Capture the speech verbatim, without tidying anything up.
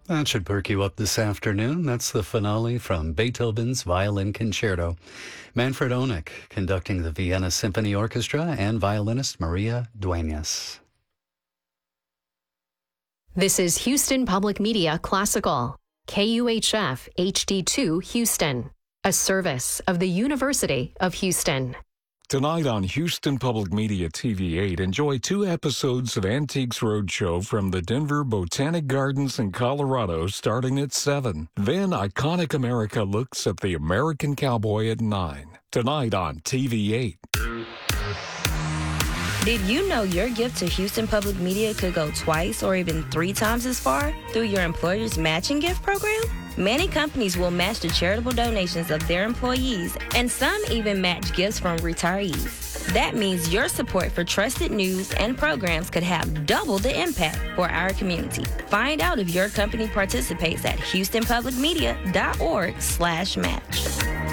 That should perk you up this afternoon. That's the finale from Beethoven's Violin Concerto. Manfred Onik conducting the Vienna Symphony Orchestra and violinist Maria Dueñas. This is Houston Public Media Classical, K U H F H D two Houston, a service of the University of Houston. Tonight on Houston Public Media T V eight, enjoy two episodes of Antiques Roadshow from the Denver Botanic Gardens in Colorado starting at seven. Then Iconic America looks at the American Cowboy at nine. Tonight on T V eight. Did you know your gift to Houston Public Media could go twice or even three times as far through your employer's matching gift program? Many companies will match the charitable donations of their employees, and some even match gifts from retirees. That means your support for trusted news and programs could have double the impact for our community. Find out if your company participates at houston public media dot org slash match.